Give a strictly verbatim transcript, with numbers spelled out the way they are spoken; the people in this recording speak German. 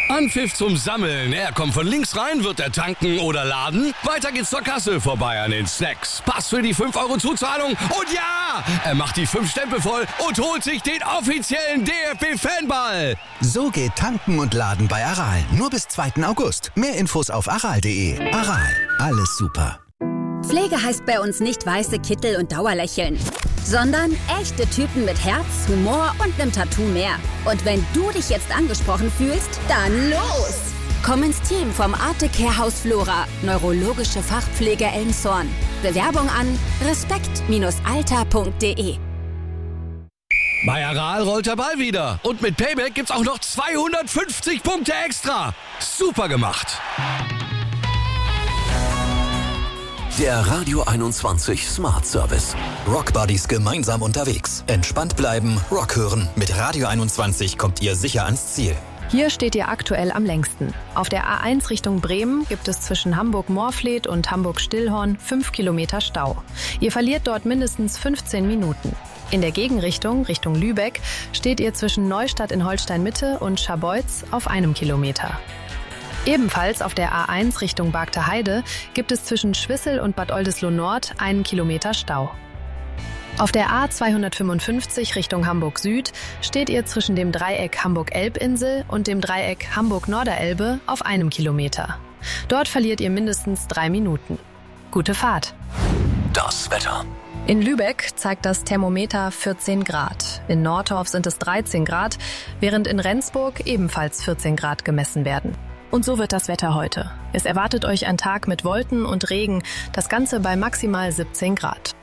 Anpfiff zum Sammeln. Er kommt von links rein, wird er tanken oder laden. Weiter geht's zur Kasse, vorbei an den Snacks. Pass für die fünf Euro Zuzahlung. Und ja, er macht die fünf Stempel voll und holt sich den offiziellen D F B-Fanball. So geht Tanken und Laden bei Aral. Nur bis zweiten August. Mehr Infos auf aral punkt de. Aral, alles super. Pflege heißt bei uns nicht weiße Kittel und Dauerlächeln, sondern echte Typen mit Herz, Humor und einem Tattoo mehr. Und wenn du dich jetzt angesprochen fühlst, dann los! Komm ins Team vom Artecare Haus Flora, neurologische Fachpflege Elmshorn. Bewerbung an respekt Alter punkt de. Bei Aral rollt der Ball wieder. Und mit Payback gibt's auch noch zweihundertfünfzig Punkte extra. Super gemacht. Der Radio einundzwanzig Smart Service. Rock Buddies gemeinsam unterwegs. Entspannt bleiben, Rock hören. Mit Radio einundzwanzig kommt ihr sicher ans Ziel. Hier steht ihr aktuell am längsten. Auf der A eins Richtung Bremen gibt es zwischen Hamburg-Morfleet und Hamburg-Stillhorn fünf Kilometer Stau. Ihr verliert dort mindestens fünfzehn Minuten. In der Gegenrichtung, Richtung Lübeck, steht ihr zwischen Neustadt in Holstein-Mitte und Scharbeutz auf einem Kilometer. Ebenfalls auf der A eins Richtung Bargter Heide gibt es zwischen Schwissel und Bad Oldesloe Nord einen Kilometer Stau. Auf der A zweihundertfünfundfünfzig Richtung Hamburg Süd steht ihr zwischen dem Dreieck Hamburg-Elbinsel und dem Dreieck Hamburg-Norderelbe auf einem Kilometer. Dort verliert ihr mindestens drei Minuten. Gute Fahrt! Das Wetter. In Lübeck zeigt das Thermometer vierzehn Grad. In Nordorf sind es dreizehn Grad, während in Rendsburg ebenfalls vierzehn Grad gemessen werden. Und so wird das Wetter heute. Es erwartet euch ein Tag mit Wolken und Regen, das Ganze bei maximal siebzehn Grad.